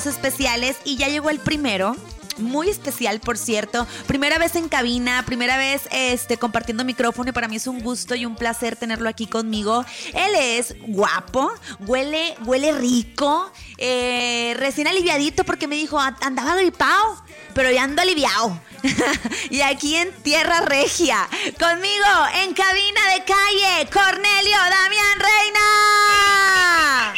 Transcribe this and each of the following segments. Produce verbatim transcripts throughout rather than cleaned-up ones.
saludos especiales y ya llegó el primero. Muy especial, por cierto. Primera vez en cabina, primera vez este, compartiendo micrófono y para mí es un gusto y un placer tenerlo aquí conmigo. Él es guapo, huele, huele rico, eh, recién aliviadito porque me dijo, andaba gripado, pero ya ando aliviado. Y aquí en Tierra Regia, conmigo en cabina de calle, Cornelio Damián Reina.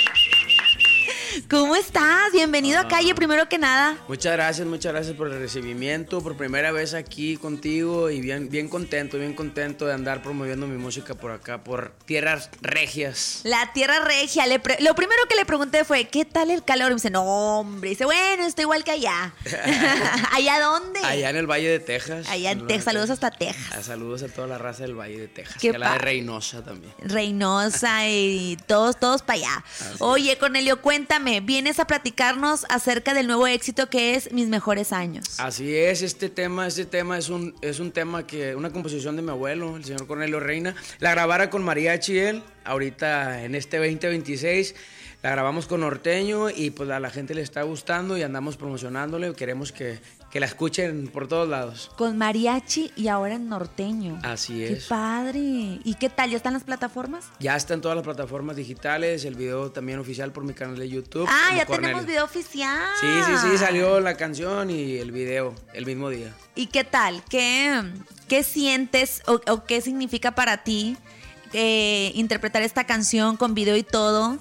¿Cómo estás? Bienvenido a Calle, primero que nada. Muchas gracias, muchas gracias por el recibimiento, por primera vez aquí contigo y bien, bien contento, bien contento de andar promoviendo mi música por acá, por Tierras Regias. La Tierra Regia. Le pre- lo primero que le pregunté fue, ¿qué tal el calor? Y me dice, no, hombre. Dice, bueno, estoy igual que allá. ¿Allá dónde? Allá en el Valle de Texas. Allá en Texas, saludos hasta Texas. Ah, saludos a toda la raza del Valle de Texas. Qué y a la de pa- Reynosa también. Reynosa y todos, todos para allá. Así Oye, Cornelio, cuéntame, vienes a platicarnos acerca del nuevo éxito que es Mis Mejores Años. Así es, este tema, este tema es un, es un tema que, una composición de mi abuelo, el señor Cornelio Reina. La grabara con mariachi él, ahorita en este veinte veintiséis. La grabamos con norteño y pues a la gente le está gustando y andamos promocionándole. Queremos que, que la escuchen por todos lados. Con mariachi y ahora en norteño. Así ¡Qué es. padre! ¿Y qué tal? ¿Ya están las plataformas? Ya está en todas las plataformas digitales, el video también oficial por mi canal de YouTube. Ah, como ya Cornelio. tenemos video oficial. Sí, sí, sí, salió la canción y el video el mismo día. ¿Y qué tal? ¿Qué, qué sientes o, o qué significa para ti eh, interpretar esta canción con video y todo?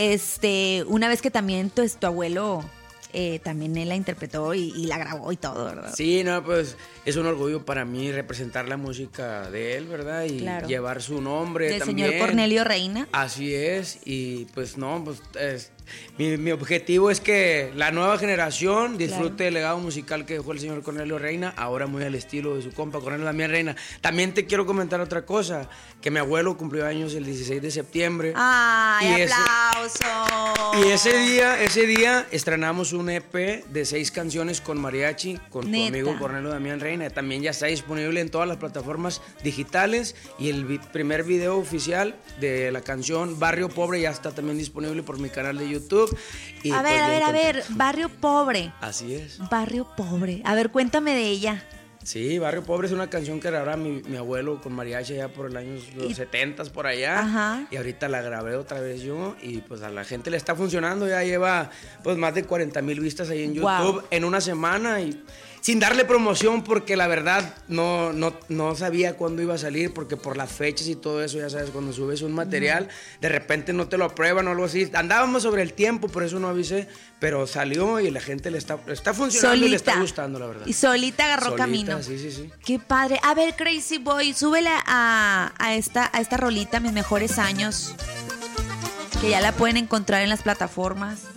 Este, una vez que también tu, tu abuelo eh, también él la interpretó y, y la grabó y todo, ¿verdad? Sí, no, pues es un orgullo para mí representar la música de él, ¿verdad? Y claro. llevar su nombre Del también. señor Cornelio Reina. Así es, y pues no, pues es, mi, mi objetivo es que la nueva generación disfrute Claro. el legado musical que dejó el señor Cornelio Reina, ahora muy al estilo de su compa Cornelio Damián Reina. También te quiero comentar otra cosa, que mi abuelo cumplió años el dieciséis de septiembre. ¡Ay, Y ese- aplausos! Y ese día, ese día estrenamos un E P de seis canciones con mariachi, con tu Neta. amigo Cornelio Damián Reina. También ya está disponible en todas las plataformas digitales y el vi- primer video oficial de la canción Barrio Pobre ya está también disponible por mi canal de YouTube. Y A pues ver, a bien ver, a ver, contento. Barrio Pobre. Así es. Barrio Pobre. A ver, cuéntame de ella. Sí, Barrio Pobre es una canción que grababa mi, mi abuelo con mariachi ya por el año los Y- setentas por allá. Ajá. Y ahorita la grabé otra vez yo y pues a la gente le está funcionando, ya lleva pues más de cuarenta mil vistas ahí en Wow. YouTube en una semana y sin darle promoción porque la verdad no, no, no sabía cuándo iba a salir porque por las fechas y todo eso, ya sabes, cuando subes un material, de repente no te lo aprueban o algo así. Andábamos sobre el tiempo, por eso no avisé, pero salió y la gente le está, le está funcionando y le está gustando, la verdad. Y solita agarró Solita, camino. sí, sí, sí. Qué padre. A ver, Crazy Boy, súbele a, a, esta, a esta rolita, Mis Mejores Años, que ya la pueden encontrar en las plataformas.